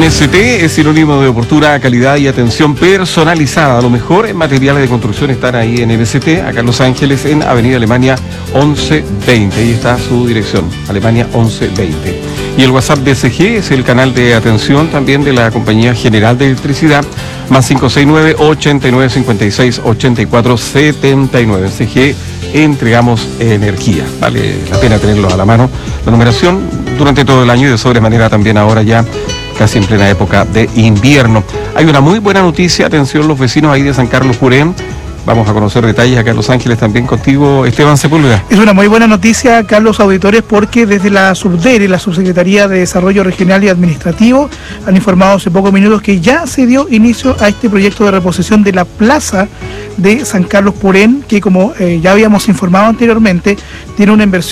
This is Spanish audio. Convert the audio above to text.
MST es sinónimo de oportuna calidad y atención personalizada. Lo mejor en materiales de construcción están ahí en MST, acá en Los Ángeles, en Avenida Alemania 1120. Ahí está su dirección, Alemania 1120. Y el WhatsApp de SG es el canal de atención también de la Compañía General de Electricidad, más 569-8956-8479. En CG entregamos energía. Vale la pena tenerlo a la mano. La numeración durante todo el año y de sobremanera también ahora ya casi en plena época de invierno. Hay una muy buena noticia, atención los vecinos ahí de San Carlos Purén. Vamos a conocer detalles acá en Los Ángeles también contigo, Esteban Sepúlveda. Es una muy buena noticia, Carlos, auditores, porque desde la SUBDERE, la Subsecretaría de Desarrollo Regional y Administrativo, han informado hace pocos minutos que ya se dio inicio a este proyecto de reposición de la plaza de San Carlos Purén, que como ya habíamos informado anteriormente, tiene una inversión